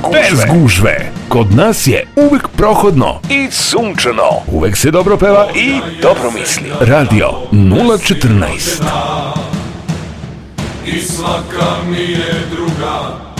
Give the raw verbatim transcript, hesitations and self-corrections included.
gužve. Bez gužve. Kod nas je uvek prohodno i sunčano. Uvek se dobro peva i dobro misli. Radio nula četrnaest. I svaka mi je druga.